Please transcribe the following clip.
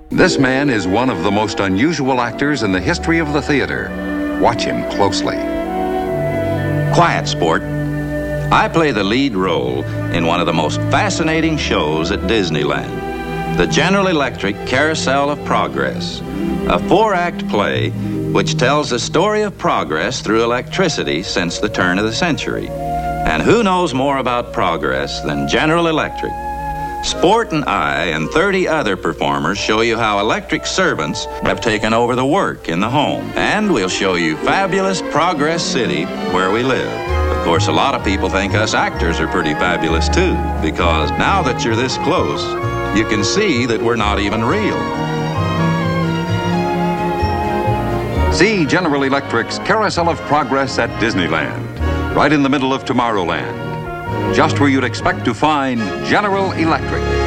This man is one of the most unusual actors in the history of the theater. Watch him closely. Quiet Sport. I play the lead role in one of the most fascinating shows at Disneyland, the General Electric Carousel of Progress, a 4-act play which tells the story of progress through electricity since the turn of the century. And who knows more about progress than General Electric? Sport and I and 30 other performers show you how electric servants have taken over the work in the home. And we'll show you fabulous Progress City where we live. Of course, a lot of people think us actors are pretty fabulous too, because now that you're this close, you can see that we're not even real. See General Electric's Carousel of Progress at Disneyland, right in the middle of Tomorrowland, just where you'd expect to find General Electric.